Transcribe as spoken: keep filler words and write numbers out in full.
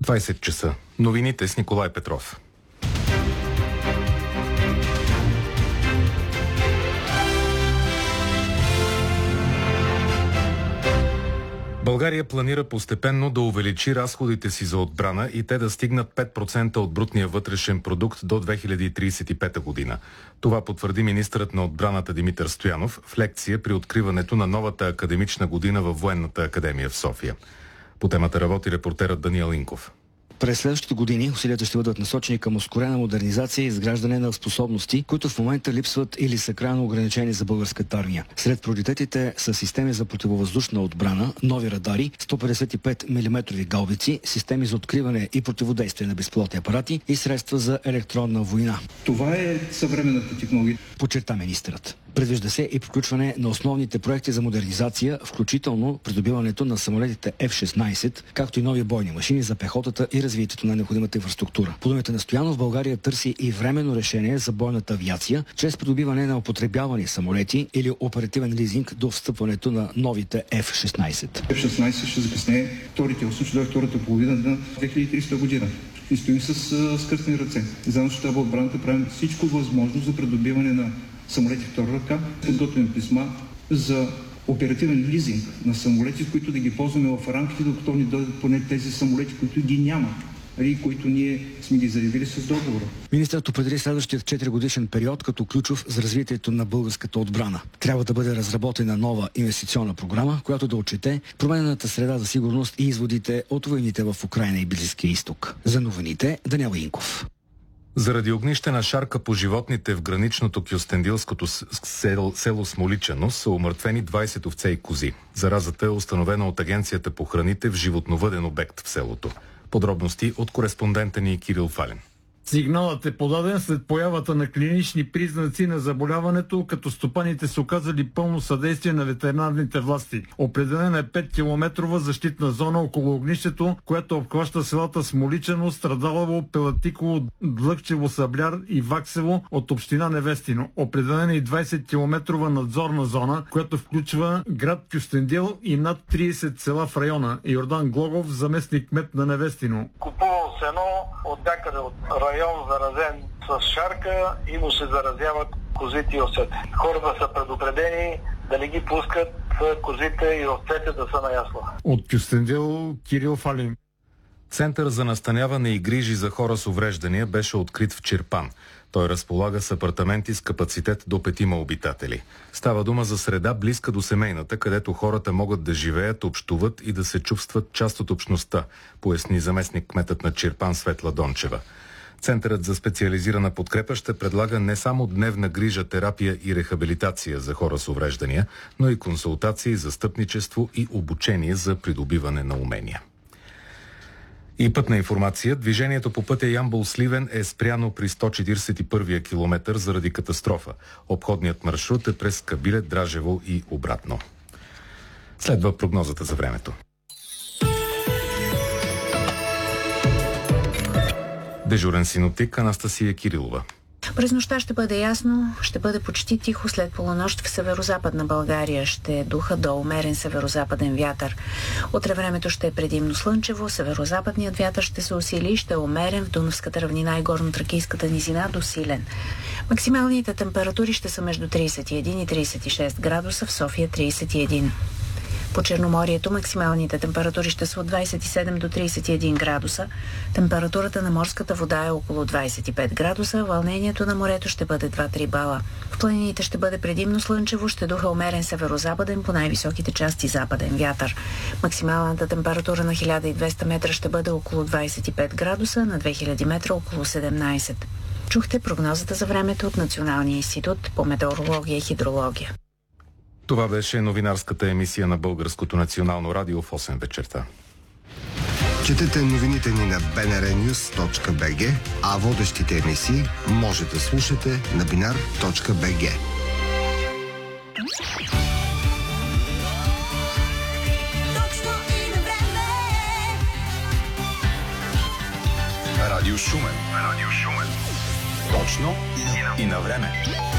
двайсет часа. Новините с Николай Петров. България планира постепенно да увеличи разходите си за отбрана и те да стигнат пет процента от брутния вътрешен продукт до две хиляди трийсет и пета година. Това потвърди министърът на отбраната Димитър Стоянов в лекция при откриването на новата академична година във Военната академия в София. По темата работи репортерът Даниел Инков. През следващите години усилията ще бъдат насочени към ускорена модернизация и изграждане на способности, които в момента липсват или са крайно ограничени за българската армия. Сред приоритетите са системи за противовъздушна отбрана, нови радари, сто петдесет и пет милиметрови гаубици, системи за откриване и противодействие на безпилотни апарати и средства за електронна война. Това е съвременната технология, подчерта министърът. Предвижда се и приключване на основните проекти за модернизация, включително придобиването на самолетите Еф шестнайсет, както и нови бойни машини за пехотата и развитието на необходимата инфраструктура. По думите на Стоянов, България търси и временно решение за бойната авиация, чрез придобиване на употребявани самолети или оперативен лизинг до встъпването на новите Еф шестнайсет. Еф шестнайсет ще закъснее вторите осем, ще дойде втората половина на две хиляди и трийсета година. И стоим с скръстни ръце. Заедно с щаба отбраната правим всичко възможно за придобиване на самолети втора ръка, подготвим писма за оперативен лизинг на самолети, които да ги ползваме в рамките, докато ни дойдат поне тези самолети, които ги няма, и които ние сме ги заявили с договора. Министърът определи следващият четиригодишен период като ключов за развитието на българската отбрана. Трябва да бъде разработена нова инвестиционна програма, която да отчете променената среда за сигурност и изводите от войните в Украйна и Близкия изток. За новините Даниел Инков. Заради огнищена шарка по животните в граничното кюстендилското село, село Смоличано са умъртвени двайсет овце и кози. Заразата е установена от Агенцията по храните в животновъден обект в селото. Подробности от кореспондента ни Кирил Фален. Сигналът е подаден след появата на клинични признаци на заболяването, като стопаните са оказали пълно съдействие на ветеринарните власти. Определена е петкилометрова защитна зона около огнището, която обхваща селата Смоличано, Страдалово, Пелатиково, Длъгчево, Сабляр и Ваксево от община Невестино. Определена е и двайсеткилометрова надзорна зона, която включва град Кюстендил и над трийсет села в района. Йордан Глогов, заместник кмет на Невестино. Купувал сено от някъде от район заразен с шарка и му се заразяват козите и овцете. Хората са предупредени да не ги пускат козите и овцете да са на ясла. От Кюстендил Кирил Фалин. Център за настаняване и грижи за хора с увреждания беше открит в Чирпан. Той разполага с апартаменти с капацитет до петима обитатели. Става дума за среда близка до семейната, където хората могат да живеят, общуват и да се чувстват част от общността, поясни заместник кметът на Чирпан Светла Дончева. Центърът за специализирана подкрепа ще предлага не само дневна грижа, терапия и рехабилитация за хора с увреждания, но и консултации, застъпничество и обучение за придобиване на умения. И пътна информация. Движението по пътя Ямбол-Сливен е спряно при сто четирийсет и първия километър заради катастрофа. Обходният маршрут е през Кабиле, Дражево и обратно. Следва прогнозата за времето. Дежурен синоптик Анастасия Кирилова. През нощта ще бъде ясно, ще бъде почти тихо, след полунощ в северозападна България ще духа до умерен северозападен вятър. Утре времето ще е предимно слънчево, северозападният вятър ще се усили и ще е умерен в Дунавската равнина и горно-тракийската низина до силен. Максималните температури ще са между трийсет и един и трийсет и шест градуса, в София трийсет и един. По Черноморието максималните температури ще са от двайсет и седем до трийсет и един градуса. Температурата на морската вода е около двайсет и пет градуса, вълнението на морето ще бъде два-три бала. В планините ще бъде предимно слънчево, ще духа умерен северозападен, по най-високите части западен вятър. Максималната температура на хиляда и двеста метра ще бъде около двайсет и пет градуса, на две хиляди метра около седемнайсет. Чухте прогнозата за времето от Националния институт по метеорология и хидрология. Това беше новинарската емисия на Българското национално радио в осем вечерта. Четете новините ни на би ен ар нюз точка би джи, а водещите емисии може да слушате на бинар точка би джи. Радио Шумен. Радио Шумен. Точно и на време.